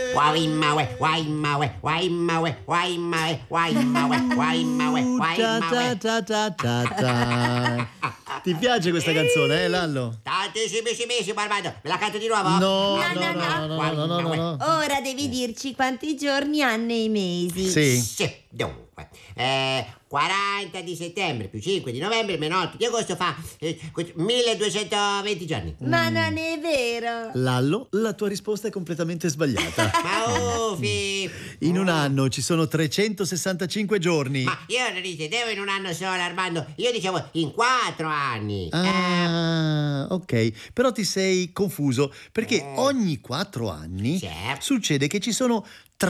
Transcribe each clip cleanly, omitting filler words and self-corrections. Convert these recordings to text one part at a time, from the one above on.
Ti piace questa canzone, Lallo? Tantissimi, Armando. Me la canto di nuovo? No. Ora devi dirci quanti giorni hanno i mesi. Sì. Dunque, 40 di settembre più 5 di novembre meno 8 di agosto fa 1220 giorni. Ma non è vero. Lallo, la tua risposta è completamente sbagliata. Ma uffi! In un anno ci sono 365 giorni. Ma io non intendevo in un anno solo, Armando. Io dicevo in 4 anni. Ah, ok. Però ti sei confuso perché ogni 4 anni Sì. succede che ci sono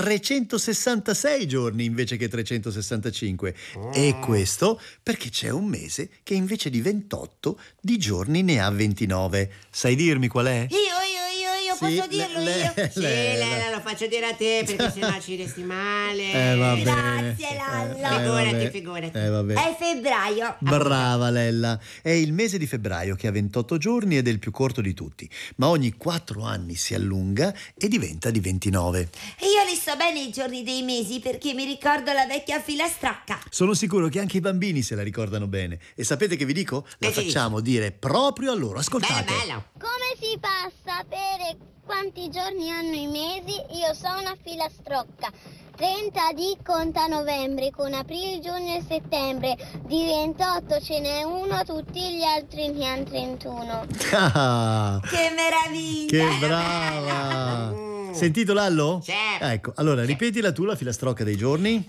366 giorni invece che 365. E questo perché c'è un mese che invece di 28 di giorni ne ha 29. Sai dirmi qual è? Io posso dirlo io. Sì, Lella, lo faccio dire a te perché sennò ci resti male. Va bene. Grazie, Lallo. Figurati. Vabbè. È febbraio. Brava Lella, è il mese di febbraio che ha 28 giorni ed è il più corto di tutti, ma ogni 4 anni si allunga e diventa di 29. E io li so bene i giorni dei mesi perché mi ricordo la vecchia filastrocca. Sono sicuro che anche i bambini se la ricordano bene. E sapete che vi dico? La Che ci facciamo dire proprio a loro. Ascoltate. Bello. Come si fa a sapere quanti giorni hanno i mesi? Io so una filastrocca. 30 di conta novembre, con aprile, giugno e settembre. Di 28 ce n'è uno, tutti gli altri ne hanno 31. Ah, Che meraviglia. che brava! Sentito Lallo? Sì. Ecco, allora ripetila tu la filastrocca dei giorni.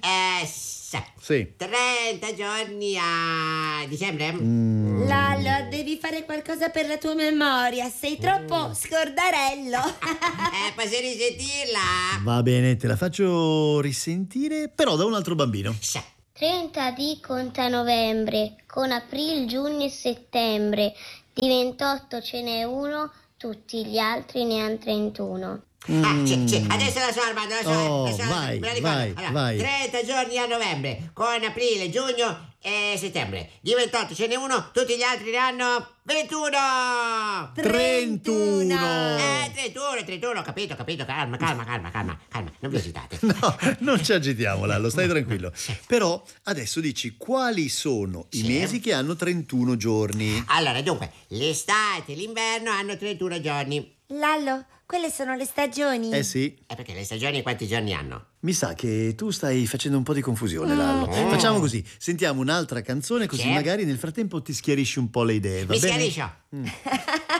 Sì. 30 giorni a dicembre? Lallo, devi fare qualcosa per la tua memoria. Sei troppo scordarello. Posso risentirla? Va bene, te la faccio risentire, però da un altro bambino. 30 di conta novembre, con aprile, giugno e settembre. Di 28 ce n'è uno, tutti gli altri ne hanno 31. Sì, adesso la so, Armando, vai, me la ricordo. vai, Allora, vai. 30 giorni a novembre, con aprile, giugno e settembre. Di 28 ce n'è uno, tutti gli altri ne hanno 21! 31! 31, capito, calma, non vi agitate. No, non ci agitiamo, Lallo, stai tranquillo. Però adesso dici quali sono i mesi che hanno 31 giorni. Allora, dunque, l'estate e l'inverno hanno 31 giorni. Lallo, quelle sono le stagioni. Sì. Perché le stagioni quanti giorni hanno? Mi sa che tu stai facendo un po' di confusione, Lallo. Facciamo così, sentiamo un'altra canzone così Sì. magari nel frattempo ti schiarisci un po' le idee, va Mi bene? schiariscio.